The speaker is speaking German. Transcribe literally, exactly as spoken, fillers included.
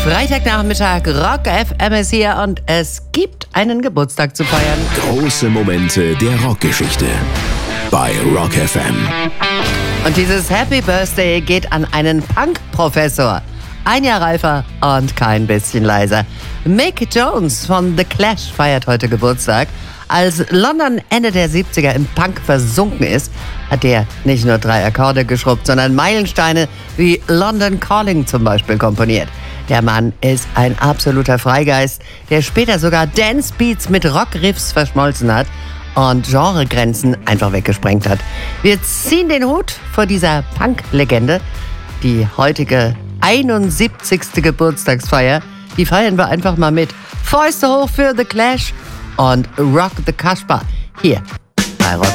Freitagnachmittag, Rock F M ist hier und es gibt einen Geburtstag zu feiern. Große Momente der Rockgeschichte bei Rock F M. Und dieses Happy Birthday geht an einen Punk-Professor. Ein Jahr reifer und kein bisschen leiser. Mick Jones von The Clash feiert heute Geburtstag. Als London Ende der siebziger im Punk versunken ist, hat er nicht nur drei Akkorde geschrubbt, sondern Meilensteine wie London Calling zum Beispiel komponiert. Der Mann ist ein absoluter Freigeist, der später sogar Dance-Beats mit Rock-Riffs verschmolzen hat und Genregrenzen einfach weggesprengt hat. Wir ziehen den Hut vor dieser Punk-Legende. Die heutige einundsiebzigste Geburtstagsfeier, die feiern wir einfach mal mit. Fäuste hoch für The Clash und Rock the Kasbah hier